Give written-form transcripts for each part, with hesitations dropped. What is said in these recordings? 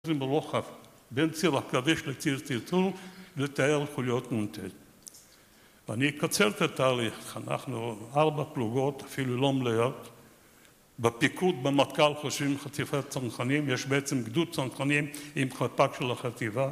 ברוחב בין ציר עכביש לציר טרטור לתאר חוליות נ"ט. ואני אקצר את התהליך. אנחנו 4 פלוגות, אפילו לא מלאות. בפיקוד במטכ"ל חושבים חטיפת צנחנים, יש בעצם גדוד צנחנים עם חפ"ק של החטיבה.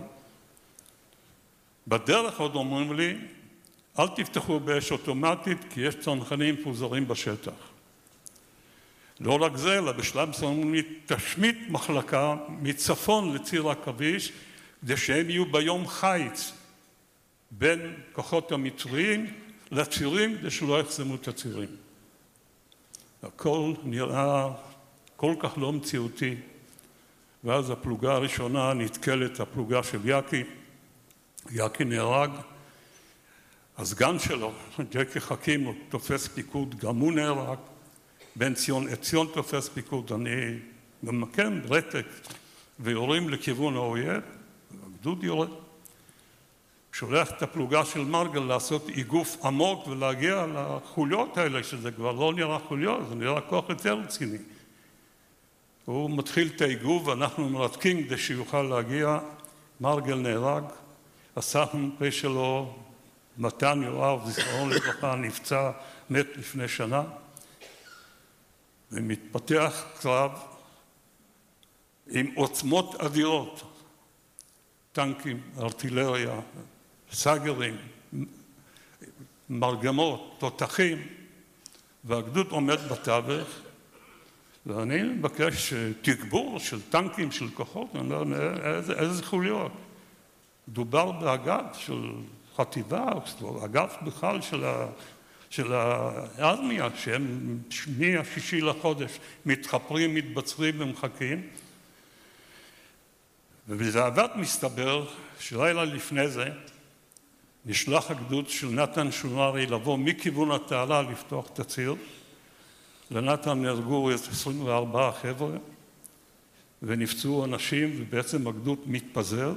בדרך עוד אומרים לי, אל תפתחו באש אוטומטית כי יש צנחנים מפוזרים בשטח. לא רק זה, אלא בשלב מסוים תשמיט מחלקה מצפון לציר עכביש, כדי שהם יהיו ביום חיץ בין כוחות המצריים לצירים, כדי שלא יחסמו את הצירים. הכל נראה כל כך לא מציאותי, ואז הפלוגה הראשונה נתקלת, הפלוגה של יקי. יקי נהרג, הסגן שלו, ג'קי חכים, הוא תופס פיקוד, גם הוא נהרג. בן ציון, את ציון תופס פיקוד, אני ממקם רתק ויורים לכיוון האויב, הגדוד יורה. שולח את הפלוגה של מרגל לעשות איגוף עמוק ולהגיע לחוליות האלה, שזה כבר לא נראה חוליות, זה נראה כוח יותר רציני. הוא מתחיל את האיגוף ואנחנו מרתקים כדי שיוכל להגיע. מרגל נהרג, הסמ"פ שלו, מתן יואב, זיכרון לברכה, נפצע, מת לפני שנה. ומתפתח קרב עם עוצמות אדירות, טנקים, ארטילריה, סגרים, מרגמות, תותחים, והגדוד עומד בתווך, ואני מבקש תגבור של טנקים, של כוחות, אני אומר, איזה חוליות? דובר באגף של חטיבה, אגף בכלל של הארמיה, שהם מ-6 לחודש מתחפרים, מתבצרים ומחכים. ובדיעבד מסתבר שלילה לפני זה נשלח הגדוד של נתן שומרי לבוא מכיוון התעלה לפתוח את הציר. לנתן נהרגו 24 חבר'ה ונפצעו אנשים, ובעצם הגדוד מתפזר,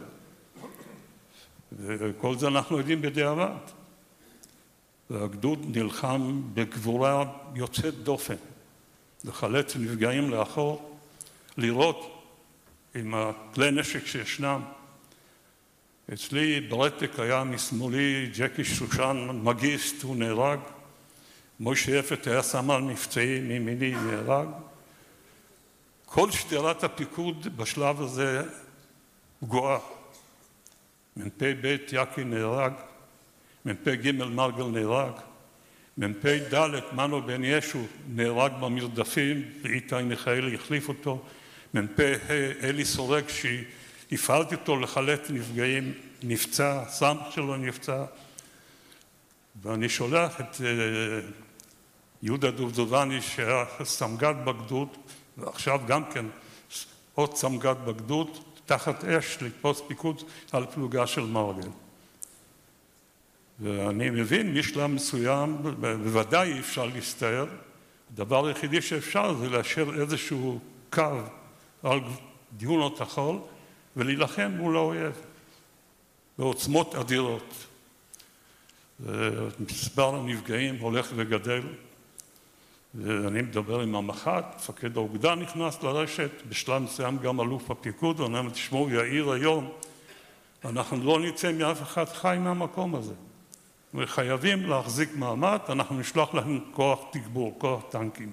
וכל זה אנחנו יודעים בדיעבד. והגדוד נלחם בגבורה יוצאת דופן, לחלץ נפגעים לאחור, לראות עם הכלי נשק שישנם. אצלי ברתק היה משמאלי ג'קי שושן, מגיסט, הוא נהרג. מוישה יפת היה סמל מבצעי, מימיני נהרג. כל שדרת הפיקוד בשלב הזה גואה. מ"פ ב' יקי נהרג, מ"פ ג' מרגל נהרג, מ"פ ד' מנו בן ישו נהרג במרדפים, ואיתי מיכאלי החליף אותו, מ"פ ה' אלי סורק שהפעלתי אותו לחלט נפגעים, נפצע, סמ"פ שלו נפצע, ואני שולח את יהודה דובדובני שהיה סמג"ד בגדוד, ועכשיו גם כן עוד סמג"ד בגדוד, תחת אש לתפוס פיקוד על פלוגה של מרגל. ואני מבין, משלב מסוים, בוודאי אפשר להסתער. הדבר היחידי שאפשר זה לאשר איזשהו קו על דיונות החול ולהילחם מול האויב בעוצמות אדירות. מספר הנפגעים הולך וגדל, ואני מדבר עם המח"ט, מפקד האוגדה נכנס לרשת, בשלב מסוים גם אלוף הפיקוד, ואני אומר, תשמעו, יאיר היום, אנחנו לא נצא מאף אחד חי מהמקום הזה. וחייבים להחזיק מעמד, אנחנו נשלח להם כוח תגבור, כוח טנקים.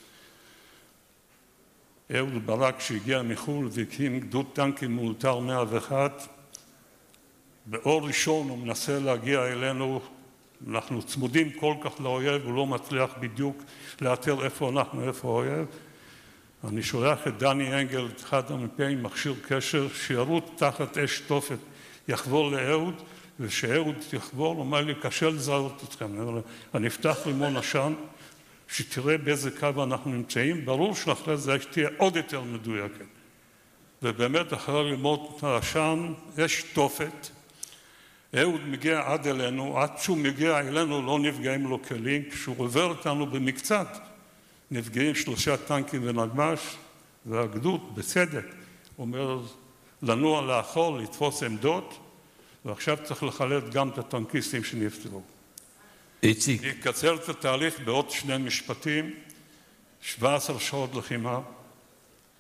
אהוד ברק שהגיע מחו"ל והקים גדוד טנקים מאולתר 101, באור ראשון הוא מנסה להגיע אלינו, אנחנו צמודים כל כך לאויב, הוא לא מצליח בדיוק לאתר איפה אנחנו, איפה האויב. אני שולח את דני אנגל, את אחד המ"פים, מכשיר קשר, שירות תחת אש תופת, יחבור לאהוד, ושאהוד יחבור, הוא אומר לי, קשה לזהות אתכם. אני אפתח רימון עשן, שתראה באיזה קו אנחנו נמצאים, ברור שאחרי זה שתהיה עוד יותר מדויקת. ובאמת אחרי רימון העשן, יש תופת, אהוד מגיע עד אלינו, עד שהוא מגיע אלינו לא נפגעים לו כלים, כשהוא עובר אותנו במקצת, נפגעים 3 טנקים ונגמ"ש, והגדוד בצדק אומר לנוע לאחור, לתפוס עמדות, ועכשיו צריך לחלט גם את הטנקיסטים שנפטרו. איציק. אני אקצר את התהליך בעוד 2 משפטים, 17 שעות לחימה,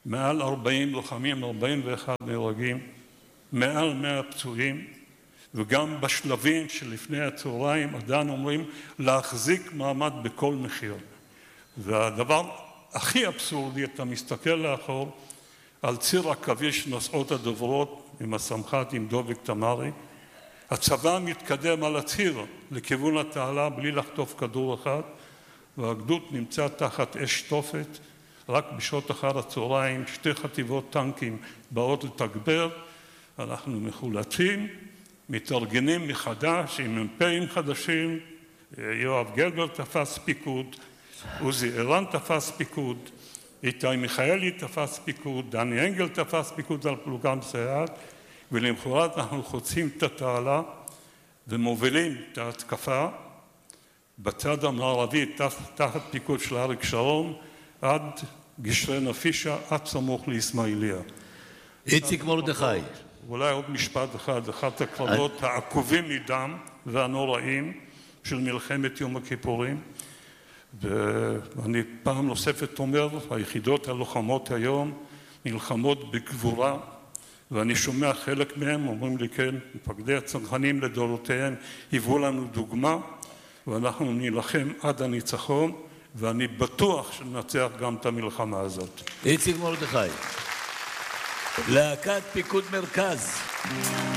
מעל 40 לוחמים, 41 נהרגים, מעל 100 פצועים, וגם בשלבים שלפני הצהריים עדיין אומרים להחזיק מעמד בכל מחיר. והדבר הכי אבסורדי, אתה מסתכל לאחור על ציר עכביש נוסעות הדוברות עם הסמח"ט עם דוביק תמרי, הצבא מתקדם על הציר לכיוון התעלה בלי לחטוף כדור אחד, והגדוד נמצא תחת אש תופת. רק בשעות אחר הצהריים 2 חטיבות טנקים באות לתגבר, אנחנו מחולצים, מתארגנים מחדש עם מ"פים חדשים, יואב גלבר תפס פיקוד, עוזי ערן תפס פיקוד, איתי מיכאלי תפס פיקוד, דני אנגל תפס פיקוד על פלוגה מסייעת, ולמחרת אנחנו חוצים את התעלה ומובילים את ההתקפה בצד המערבי תחת פיקוד של אריק שרון עד גשרי נפישה, עד סמוך לאסמאעיליה. איציק מרדכי. אולי עוד משפט אחד, אחת הקרבות העקובים מדם והנוראים של מלחמת יום הכיפורים. ואני פעם נוספת אומר, היחידות הלוחמות היום נלחמות בגבורה, ואני שומע חלק מהם אומרים לי כן, מפקדי הצנחנים לדורותיהם היוו לנו דוגמה, ואנחנו נילחם עד הניצחון, ואני בטוח שננצח גם את המלחמה הזאת. איציק מרדכי. להקת פיקוד מרכז.